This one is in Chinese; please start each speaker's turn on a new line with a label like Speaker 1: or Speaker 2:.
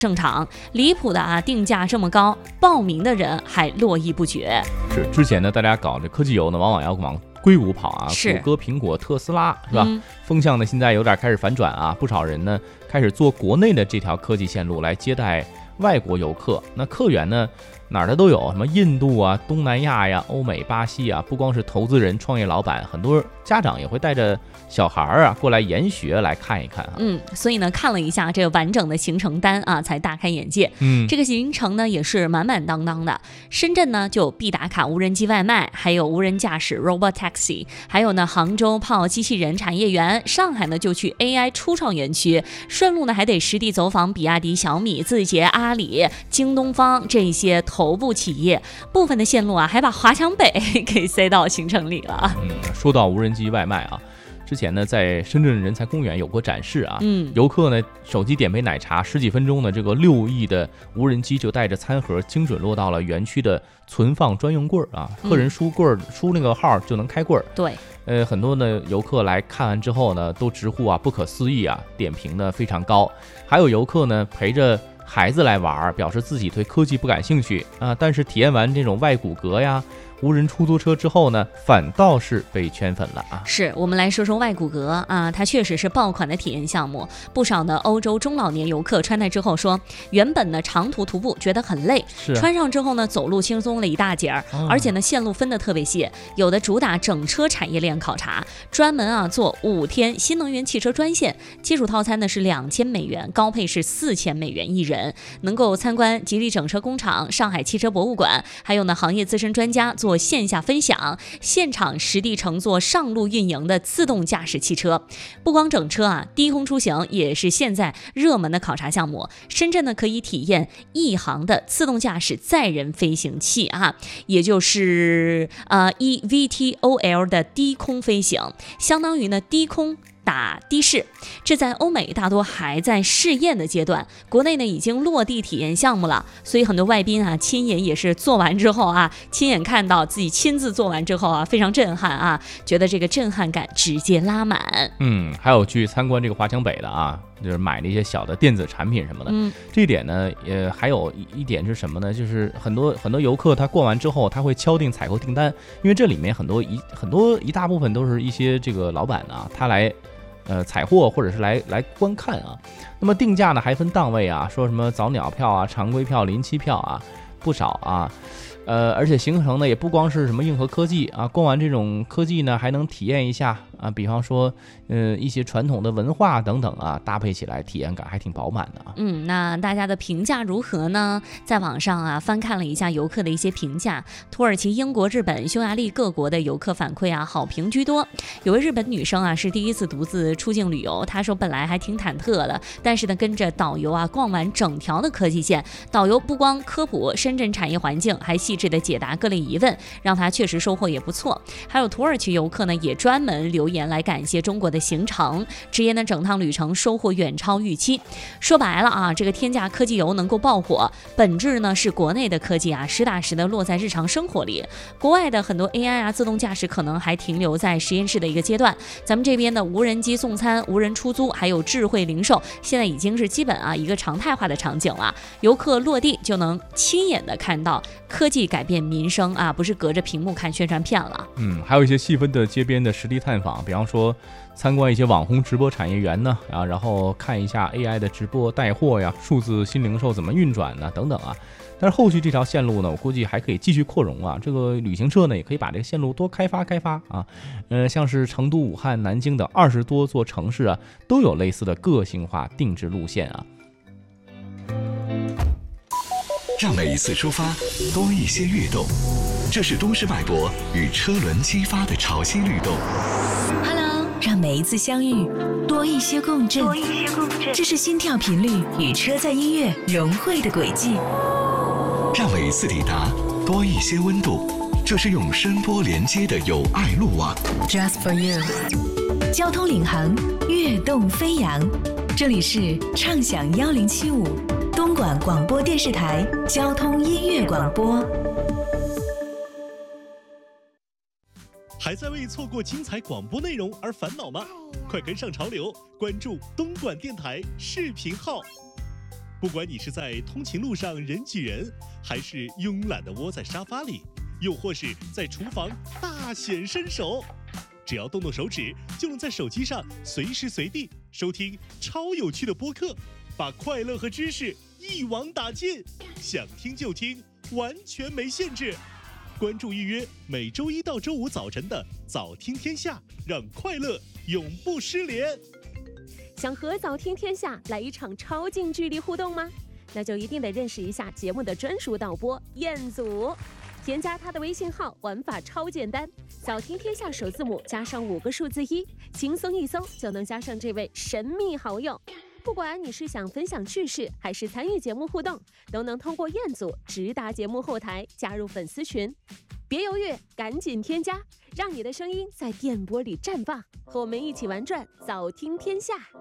Speaker 1: 正常，离谱的定价这么高，报名的人还络绎不绝。
Speaker 2: 是之前呢，大家搞这科技游呢，往往要往硅谷跑
Speaker 1: 是
Speaker 2: 谷歌、苹果、特斯拉是吧？风向呢现在有点开始反转不少人呢开始做国内的这条科技线路来接待外国游客。那客源呢哪儿的都有，什么印度东南亚呀、欧美、巴西不光是投资人、创业老板，很多家长也会带着小孩过来研学来看一看
Speaker 1: 所以呢看了一下这个完整的行程单才大开眼界。这个行程呢也是满满当当的。深圳呢就必打卡无人机外卖，还有无人驾驶 robot taxi， 还有呢杭州泡机器人产业园，上海呢就去 AI 初创园区，顺路呢还得实地走访比亚迪、小米、字节、阿里、京东方这些头部企业。部分的线路还把华强北给塞到行程里了。
Speaker 2: 说到无人机外卖之前呢，在深圳人才公园有过展示游客呢手机点杯奶茶10几分钟呢，这个6亿的无人机就带着餐盒精准落到了园区的存放专用柜客人输柜输那个号就能开柜。
Speaker 1: 对，
Speaker 2: 很多的游客来看完之后呢，都直呼不可思议点评呢非常高。还有游客呢陪着孩子来玩，表示自己对科技不感兴趣但是体验完这种外骨骼无人出租车之后呢，反倒是被圈粉了
Speaker 1: 是，我们来说说外骨骼它确实是爆款的体验项目。不少的欧洲中老年游客穿戴之后说，原本呢长途徒步觉得很累，穿上之后呢走路轻松了一大截而且呢线路分得特别细，有的主打整车产业链考察，专门做5天新能源汽车专线，基础套餐呢是2000美元，高配是4000美元一人，能够参观吉利整车工厂、上海汽车博物馆，还有呢行业资深专家做线下分享，现场实地乘坐上路运营的自动驾驶汽车。不光整车低空出行也是现在热门的考察项目。深圳呢可以体验一航的自动驾驶载人飞行器也就是eVTOL 的低空飞行，相当于呢低空打的士。这在欧美大多还在试验的阶段，国内呢已经落地体验项目了。所以很多外宾亲眼也是做完之后亲眼看到自己亲自做完之后非常震撼觉得这个震撼感直接拉满。
Speaker 2: 还有去参观这个华强北的就是买那些小的电子产品什么的。这一点呢还有一点是什么呢，就是很多游客他逛完之后他会敲定采购订单，因为这里面一大部分都是一些这个老板他来采货或者是来观看那么定价呢还分档位说什么早鸟票常规票、临期票不少而且行程呢也不光是什么硬核科技逛完这种科技呢还能体验一下比方说一些传统的文化等等搭配起来体验感还挺饱满的
Speaker 1: 那大家的评价如何呢？在网上翻看了一下游客的一些评价，土耳其、英国、日本、匈牙利各国的游客反馈好评居多。有位日本女生是第一次独自出境旅游，她说本来还挺忐忑的，但是呢跟着导游逛完整条的科技线，导游不光科普深圳产业环境，还细致的解答各类疑问，让她确实收获也不错。还有土耳其游客呢也专门留言来感谢中国的行程，直言呢整趟旅程收获远超预期。说白了这个天价科技游能够爆火，本质呢是国内的科技实打实的落在日常生活里。国外的很多 AI 自动驾驶可能还停留在实验室的一个阶段，咱们这边的无人机送餐、无人出租还有智慧零售，现在已经是基本一个常态化的场景了。游客落地就能亲眼的看到科技改变民生不是隔着屏幕看宣传片了。
Speaker 2: 还有一些细分的街边的实地探访，比方说参观一些网红直播产业园呢然后看一下 AI 的直播带货数字新零售怎么运转呢等等但是后续这条线路呢我估计还可以继续扩容这个旅行社呢也可以把这个线路多开发像是成都、武汉、南京等20多座城市都有类似的个性化定制路线
Speaker 3: 让每一次出发多一些跃动，这是都市脉搏与车轮激发的潮汐律动。
Speaker 4: Hello， 让每一次相遇多一些共振，这是心跳频率与车载音乐融汇的轨迹。
Speaker 3: 让每一次抵达多一些温度，这是用声波连接的有爱路网。
Speaker 4: Just for you， 交通领航，跃动飞扬。这里是畅享1075。东莞广播电视台交通音乐广播。
Speaker 5: 还在为错过精彩广播内容而烦恼吗？快跟上潮流，关注东莞电台视频号。 不管你是在通勤路上人挤人，还是慵懒地窝在沙发里，又或是在厨房大显身手，只要动动手指，就能在手机上随时随地收听超有趣的播客，把快乐和知识一网打尽，想听就听，完全没限制。关注预约每周一到周五早晨的早听天下，让快乐永不失联。
Speaker 6: 想和早听天下来一场超近距离互动吗？那就一定得认识一下节目的专属导播彦祖。添加他的微信号，玩法超简单，早听天下首字母加上5个数字1，轻松一搜就能加上这位神秘好友。不管你是想分享趣事，还是参与节目互动，都能通过彦祖直达节目后台，加入粉丝群。别犹豫，赶紧添加，让你的声音在电波里绽放，和我们一起玩转早听天下。